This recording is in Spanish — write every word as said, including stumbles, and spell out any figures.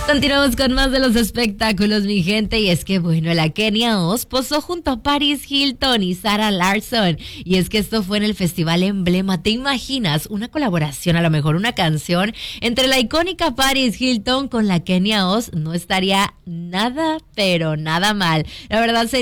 Continuamos con más de los espectáculos, mi gente, y es que, bueno, la Kenia Oz posó junto a Paris Hilton y Sarah Larson, y es que esto fue en el Festival Emblema. ¿Te imaginas una colaboración, a lo mejor una canción entre la icónica Paris Hilton con la Kenia Oz? No estaría nada, pero nada mal. La verdad, sería